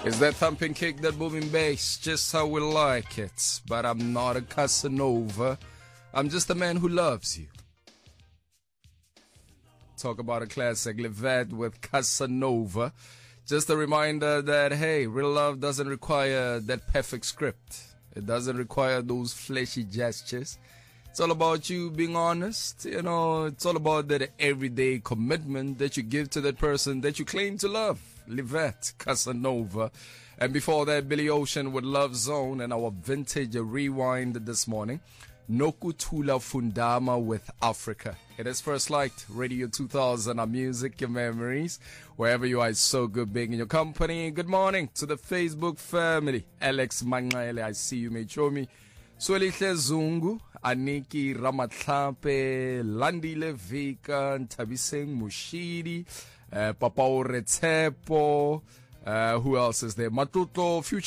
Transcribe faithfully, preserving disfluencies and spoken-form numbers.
Is that thumping kick, that booming bass, just how we like it. But I'm not a Casanova. I'm just a man who loves you. Talk about a classic, Livette with Casanova. Just a reminder that, hey, real love doesn't require that perfect script. It doesn't require those fleshy gestures. It's all about you being honest. You know, it's all about that everyday commitment that you give to that person that you claim to love. Livette, Casanova. And before that, Billy Ocean with Love Zone, and our vintage rewind this morning. Nokuthula Fundama with Africa. It is First Light Radio two thousand, our music, your memories. Wherever you are, it's so good being in your company. Good morning to the Facebook family. Alex Mangaele, I see you, mate. Show me. Swelihle Zungu, Aniki Ramatlape, Landile Vika, Ntabiseng Mushidi, uh, Papa Oretsepo, uh, who else is there? Matuto, Future